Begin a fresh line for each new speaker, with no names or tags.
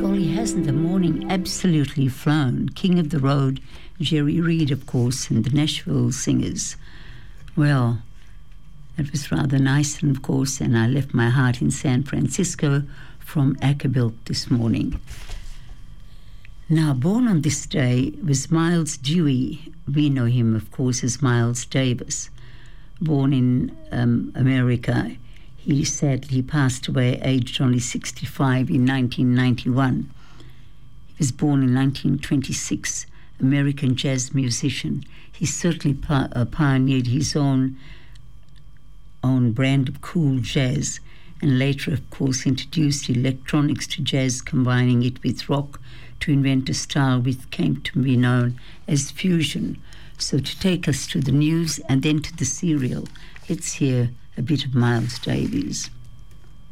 Golly, hasn't the morning absolutely flown? King of the Road, Jerry Reed, of course, and the Nashville Singers. Well, it was rather nice, and of course, and I left my heart in San Francisco from Acapulco this morning. Now, born on this day was Miles Dewey. We know him, of course, as Miles Davis. Born in America, he sadly passed away aged only 65 in 1991. He was born in 1926, American jazz musician. He certainly pioneered his own brand of cool jazz, and later, of course, introduced electronics to jazz, combining it with rock to invent a style which came to be known as fusion. So to take us to the news and then to the serial, let's hear a bit of Miles Davis.